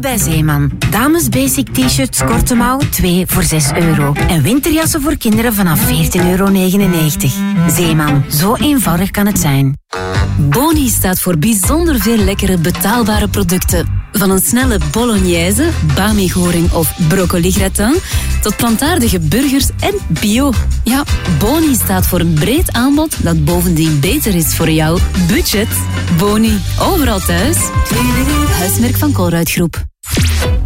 bij Zeeman. Dames basic t-shirts korte mouw 2 voor €6. En winterjassen voor kinderen vanaf €14,99. Zeeman, zo eenvoudig kan het zijn. Boni staat voor bijzonder veel lekkere betaalbare producten. Van een snelle bolognese, bami-goring of broccoli-gratin, tot plantaardige burgers en bio. Ja, Boni staat voor een breed aanbod dat bovendien beter is voor jouw budget. Boni, overal thuis. Huismerk van Colruyt Groep.